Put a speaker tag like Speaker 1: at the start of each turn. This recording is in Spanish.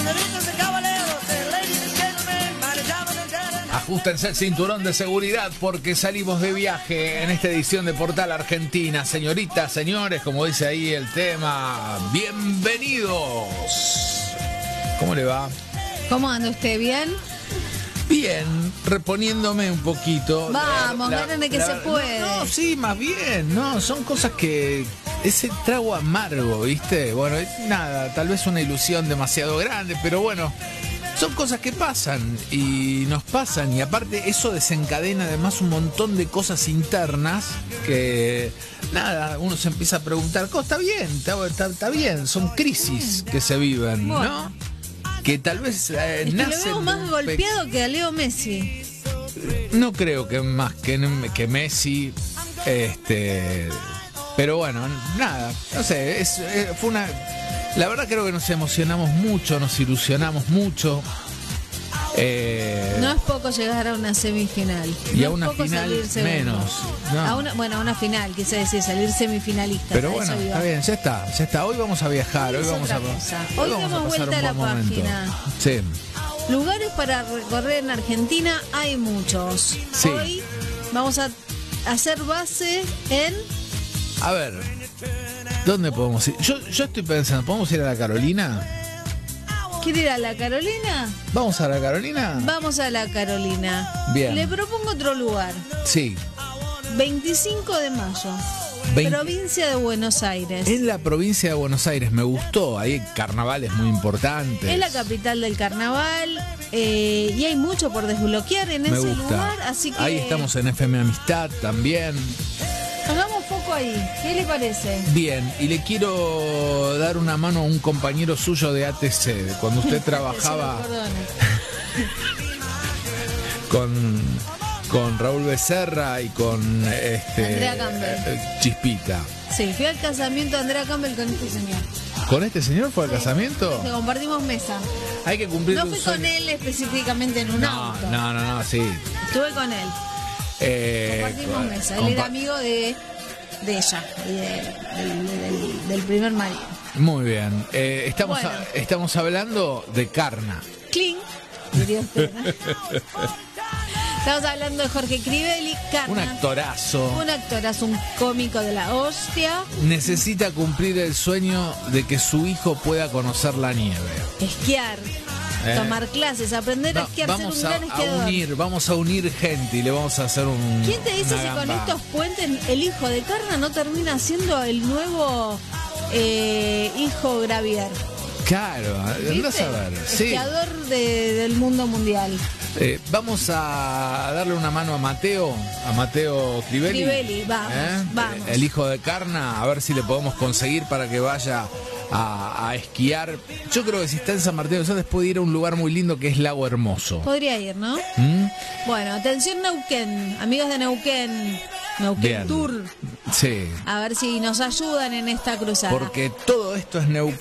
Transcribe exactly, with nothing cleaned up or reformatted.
Speaker 1: Ajustense el cinturón de seguridad porque salimos de viaje en esta edición de Portal Argentina. Señoritas, señores, como dice ahí el tema, bienvenidos. ¿Cómo le va?
Speaker 2: ¿Cómo anda usted? ¿Bien?
Speaker 1: Bien, reponiéndome un poquito.
Speaker 2: Vamos, ganen que se puede.
Speaker 1: No, no, sí, más bien, no, son cosas que... Ese trago amargo, ¿viste? Bueno, nada, tal vez una ilusión demasiado grande, pero bueno... Son cosas que pasan y nos pasan y aparte eso desencadena además un montón de cosas internas que nada, uno se empieza a preguntar, oh, está bien, está, está, está bien, son crisis que se viven, bueno, ¿no? Que tal vez eh,
Speaker 2: es que
Speaker 1: nacen...
Speaker 2: lo veo más golpeado que a Leo Messi.
Speaker 1: No creo que más que, que Messi, este, pero bueno, nada, no sé, es, es, fue una... La verdad creo que nos emocionamos mucho, nos ilusionamos mucho. Eh,
Speaker 2: no es poco llegar a una semifinal.
Speaker 1: Y
Speaker 2: no
Speaker 1: a una final menos.
Speaker 2: No. A una, bueno, a una final, quise decir, salir semifinalista.
Speaker 1: Pero bueno, está bien, ya está, ya está. Hoy vamos a viajar, hoy vamos a,
Speaker 2: hoy,
Speaker 1: hoy
Speaker 2: hoy
Speaker 1: vamos
Speaker 2: damos
Speaker 1: a pasar
Speaker 2: vuelta
Speaker 1: un
Speaker 2: a la
Speaker 1: buen
Speaker 2: página.
Speaker 1: Momento. Sí.
Speaker 2: Lugares para recorrer en Argentina hay muchos.
Speaker 1: Sí.
Speaker 2: Hoy vamos a hacer base en...
Speaker 1: A ver, ¿dónde podemos ir? Yo, yo estoy pensando, ¿podemos ir a la Carolina?
Speaker 2: ¿Quiere ir a la Carolina?
Speaker 1: ¿Vamos a la Carolina?
Speaker 2: Vamos a la Carolina.
Speaker 1: Bien.
Speaker 2: Le propongo otro lugar.
Speaker 1: Sí.
Speaker 2: veinticinco de mayo. veinte... Provincia de Buenos Aires.
Speaker 1: En la provincia de Buenos Aires, me gustó. Ahí hay carnavales muy importantes.
Speaker 2: Es la capital del carnaval. Eh, y hay mucho por desbloquear en
Speaker 1: me
Speaker 2: ese
Speaker 1: gusta.
Speaker 2: lugar. Así que...
Speaker 1: Ahí estamos en F M Amistad también.
Speaker 2: Hagamos foco ahí. ¿Qué le parece?
Speaker 1: Bien, y le quiero dar una mano a un compañero suyo de A T C, de cuando usted trabajaba con, con Raúl Becerra y con este
Speaker 2: Andrea Campbell.
Speaker 1: Chispita.
Speaker 2: Sí, fui al casamiento de Andrea Campbell con este señor.
Speaker 1: ¿Con este señor fue al
Speaker 2: sí.
Speaker 1: casamiento?
Speaker 2: Sí, compartimos mesa.
Speaker 1: Hay que cumplir
Speaker 2: No
Speaker 1: un
Speaker 2: fui
Speaker 1: sueño.
Speaker 2: con él específicamente en un
Speaker 1: no,
Speaker 2: auto.
Speaker 1: No, no, no, sí.
Speaker 2: Estuve con él.
Speaker 1: Eh,
Speaker 2: Compartimos mesa. Él
Speaker 1: compa-
Speaker 2: era amigo de, de ella, y de, del, del, del primer marido.
Speaker 1: Muy bien. Eh, estamos,
Speaker 2: Bueno.
Speaker 1: a, estamos hablando de Carna.
Speaker 2: Cling, diría usted, ¿no? Estamos hablando de Jorge Crivelli, Carna.
Speaker 1: Un actorazo.
Speaker 2: Un actorazo, un cómico de la hostia.
Speaker 1: Necesita cumplir el sueño de que su hijo pueda conocer la nieve.
Speaker 2: Esquiar.
Speaker 1: Eh.
Speaker 2: Tomar clases, aprender a
Speaker 1: No,
Speaker 2: esquiar, ser
Speaker 1: vamos
Speaker 2: un
Speaker 1: a,
Speaker 2: gran
Speaker 1: a
Speaker 2: esquiador.
Speaker 1: unir, vamos a unir gente y le vamos a hacer un.
Speaker 2: ¿Quién te dice
Speaker 1: una
Speaker 2: si con
Speaker 1: gamba?
Speaker 2: estos puentes el hijo de Carna no termina siendo el nuevo eh, hijo Gravier?
Speaker 1: Claro, andás a ver. Sí.
Speaker 2: Esquiador de, del mundo mundial.
Speaker 1: Eh, vamos a darle una mano a Mateo, a Mateo Crivelli.
Speaker 2: Crivelli, vamos,
Speaker 1: ¿Eh?
Speaker 2: vamos.
Speaker 1: El hijo de Carna, a ver si le podemos conseguir para que vaya a, a esquiar. Yo creo que si está en San Martín de los Andes puede ir a un lugar muy lindo que es Lago Hermoso.
Speaker 2: Podría ir, ¿no?
Speaker 1: ¿Mm?
Speaker 2: Bueno, atención Neuquén, amigos de Neuquén, Neuquén
Speaker 1: Bien.
Speaker 2: Tour.
Speaker 1: Sí.
Speaker 2: A ver si nos ayudan en esta cruzada.
Speaker 1: Porque todo esto es Neuquén.